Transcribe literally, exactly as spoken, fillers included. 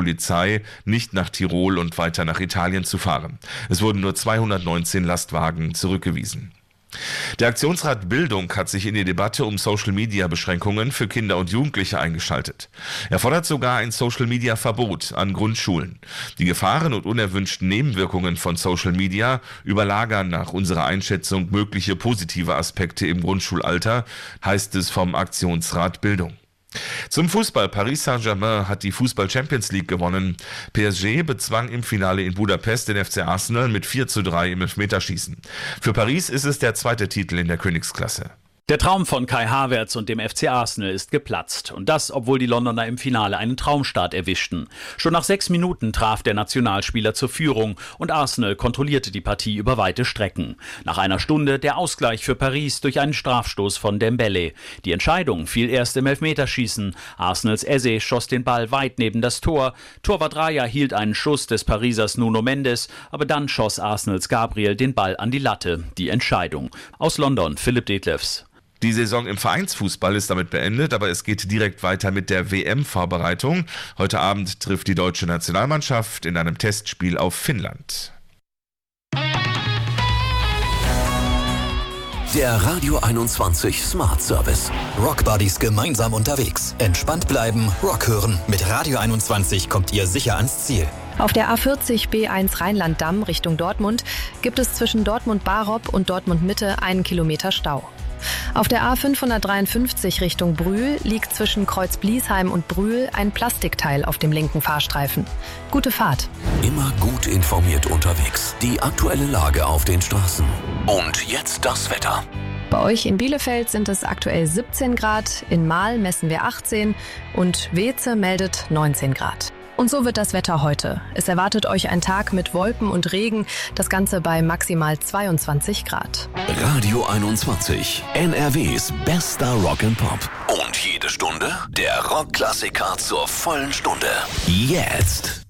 Polizei, nicht nach Tirol und weiter nach Italien zu fahren. Es wurden nur zweihundertneunzehn Lastwagen zurückgewiesen. Der Aktionsrat Bildung hat sich in die Debatte um Social-Media-Beschränkungen für Kinder und Jugendliche eingeschaltet. Er fordert sogar ein Social-Media-Verbot an Grundschulen. Die Gefahren und unerwünschten Nebenwirkungen von Social Media überlagern nach unserer Einschätzung mögliche positive Aspekte im Grundschulalter, heißt es vom Aktionsrat Bildung. Zum Fußball. Paris Saint-Germain hat die Fußball-Champions League gewonnen. P S G bezwang im Finale in Budapest den F C Arsenal mit vier zu drei im Elfmeterschießen. Für Paris ist es der zweite Titel in der Königsklasse. Der Traum von Kai Havertz und dem F C Arsenal ist geplatzt. Und das, obwohl die Londoner im Finale einen Traumstart erwischten. Schon nach sechs Minuten traf der Nationalspieler zur Führung und Arsenal kontrollierte die Partie über weite Strecken. Nach einer Stunde der Ausgleich für Paris durch einen Strafstoß von Dembélé. Die Entscheidung fiel erst im Elfmeterschießen. Arsenals Eze schoss den Ball weit neben das Tor. Torwart Raya hielt einen Schuss des Parisers Nuno Mendes, aber dann schoss Arsenals Gabriel den Ball an die Latte. Die Entscheidung. Aus London, Philipp Detlefs. Die Saison im Vereinsfußball ist damit beendet, aber es geht direkt weiter mit der W M-Vorbereitung. Heute Abend trifft die deutsche Nationalmannschaft in einem Testspiel auf Finnland. Der Radio einundzwanzig Smart Service. Rockbuddies gemeinsam unterwegs. Entspannt bleiben, Rock hören. Mit Radio einundzwanzig kommt ihr sicher ans Ziel. Auf der A vierzig B eins Rheinland-Damm Richtung Dortmund gibt es zwischen Dortmund-Barob und Dortmund-Mitte einen Kilometer Stau. Auf der A fünfhundertdreiundfünfzig Richtung Brühl liegt zwischen Kreuz-Bliesheim und Brühl ein Plastikteil auf dem linken Fahrstreifen. Gute Fahrt. Immer gut informiert unterwegs. Die aktuelle Lage auf den Straßen. Und jetzt das Wetter. Bei euch in Bielefeld sind es aktuell siebzehn Grad, in Mahl messen wir achtzehn und Weeze meldet neunzehn Grad. Und so wird das Wetter heute. Es erwartet euch ein Tag mit Wolken und Regen, das Ganze bei maximal zweiundzwanzig Grad. Radio einundzwanzig, N R Ws bester Rock and Pop. Und jede Stunde der Rockklassiker zur vollen Stunde. Jetzt.